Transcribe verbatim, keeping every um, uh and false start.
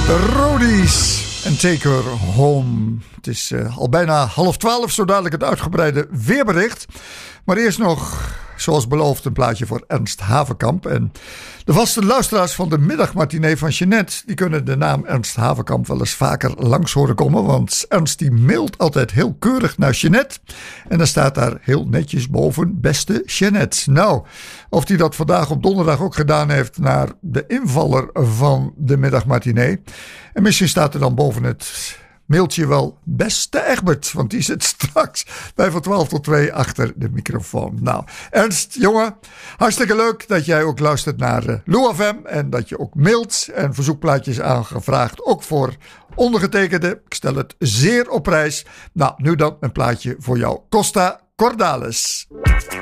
De Roadies en Take Her Home. Het is uh, al bijna half twaalf, zo dadelijk het uitgebreide weerbericht. Maar eerst nog, zoals beloofd, een plaatje voor Ernst Havenkamp. En de vaste luisteraars van de middagmatinee van Jeanette, die kunnen de naam Ernst Havenkamp wel eens vaker langs horen komen. Want Ernst die mailt altijd heel keurig naar Jeanette. En dan staat daar heel netjes boven, beste Jeanette. Nou, of hij dat vandaag op donderdag ook gedaan heeft naar de invaller van de middagmatinee. En misschien staat er dan boven het mailtje wel beste Egbert, want die zit straks bij van twaalf tot twee achter de microfoon. Nou, Ernst, jongen, hartstikke leuk dat jij ook luistert naar uh, Lou F M en dat je ook mailt en verzoekplaatjes aangevraagd, ook voor ondergetekende. Ik stel het zeer op prijs. Nou, nu dan een plaatje voor jou. Costa Cordalis.